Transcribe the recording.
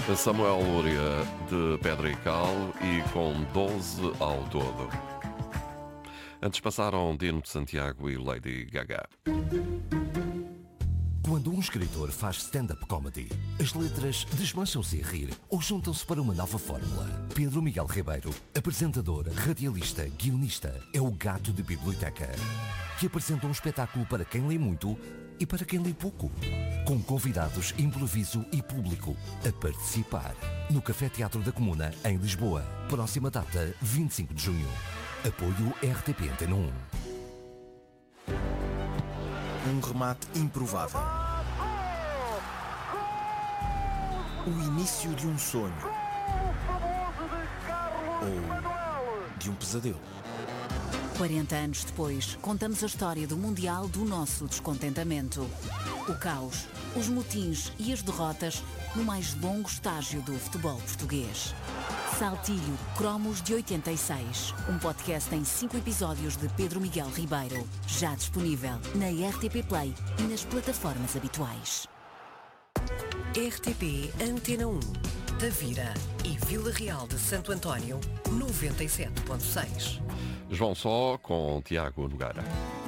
Samuel Lúria, de Pedra e Cal, e com 12 ao todo. Antes passaram Dino de Santiago e Lady Gaga. Quando um escritor faz stand-up comedy, as letras desmancham-se a rir ou juntam-se para uma nova fórmula. Pedro Miguel Ribeiro, apresentador, radialista, guionista, é o gato de biblioteca, que apresenta um espetáculo para quem lê muito e para quem lê pouco. Com convidados, improviso e público a participar. No Café Teatro da Comuna, em Lisboa. Próxima data, 25 de junho. Apoio RTP Antena 1. Um remate improvável. O início de um sonho. Ou de um pesadelo. 40 anos depois, contamos a história do Mundial do nosso descontentamento. O caos, os motins e as derrotas no mais longo estágio do futebol português. Saltilho Cromos de 86, um podcast em 5 episódios de Pedro Miguel Ribeiro, já disponível na RTP Play e nas plataformas habituais. RTP Antena 1, Tavira e Vila Real de Santo António, 97.6. João Só com Tiago Nogueira.